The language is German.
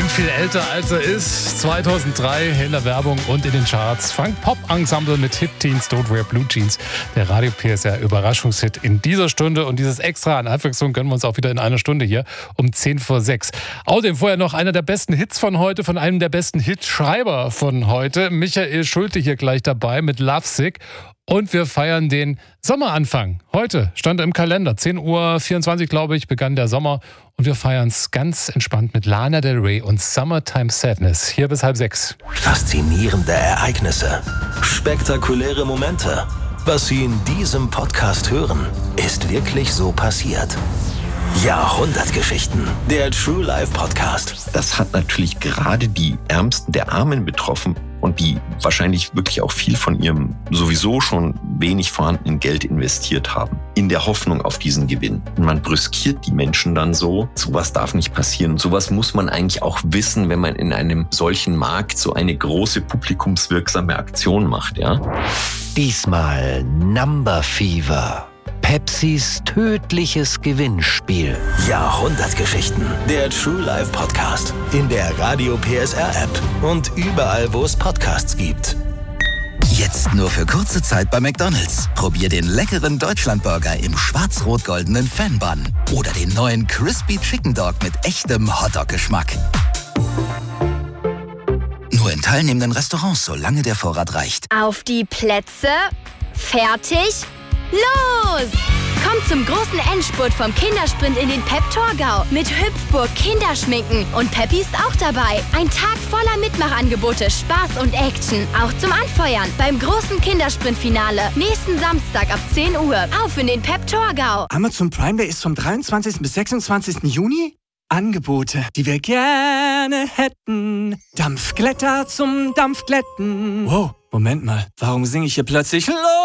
Klingt viel älter als er ist. 2003 in der Werbung und in den Charts. Funk-Pop-Ensemble mit Hit-Teens, Don't Wear Blue Jeans. Der Radio-PSR Überraschungshit in dieser Stunde. Und dieses Extra an Abwechslung gönnen wir uns auch wieder in einer Stunde hier um 10 vor 6. Außerdem vorher noch einer der besten Hits von heute, von einem der besten Hitschreiber von heute. Michael Schulte hier gleich dabei mit Lovesick. Und wir feiern den Sommeranfang. Heute stand im Kalender, 10:24 Uhr, glaube ich, begann der Sommer. Und wir feiern es ganz entspannt mit Lana Del Rey und Summertime Sadness. Hier bis 5:30. Faszinierende Ereignisse, spektakuläre Momente. Was Sie in diesem Podcast hören, ist wirklich so passiert. Jahrhundertgeschichten, der True Life Podcast. Das hat natürlich gerade die Ärmsten der Armen betroffen und die wahrscheinlich wirklich auch viel von ihrem sowieso schon wenig vorhandenen Geld investiert haben, in der Hoffnung auf diesen Gewinn. Und man brüskiert die Menschen dann so. Sowas darf nicht passieren. Sowas muss man eigentlich auch wissen, wenn man in einem solchen Markt so eine große publikumswirksame Aktion macht, ja? Diesmal Number Fever. Pepsis tödliches Gewinnspiel. Jahrhundertgeschichten. Der True Life Podcast. In der Radio PSR App und überall, wo es Podcasts gibt. Jetzt nur für kurze Zeit bei McDonald's. Probier den leckeren Deutschlandburger im schwarz-rot-goldenen Fan-Bun. Oder den neuen Crispy Chicken Dog mit echtem Hotdog-Geschmack. Nur in teilnehmenden Restaurants, solange der Vorrat reicht. Auf die Plätze, fertig, los! Kommt zum großen Endspurt vom Kindersprint in den Pep-Torgau mit Hüpfburg, Kinderschminken und Peppi ist auch dabei. Ein Tag voller Mitmachangebote, Spaß und Action. Auch zum Anfeuern beim großen Kindersprint-Finale nächsten Samstag ab 10 Uhr. Auf in den Pep-Torgau. Amazon Prime Day ist vom 23. bis 26. Juni. Angebote, die wir gerne hätten. Dampfglätter zum Dampfglätten. Wow, Moment mal, warum singe ich hier plötzlich los?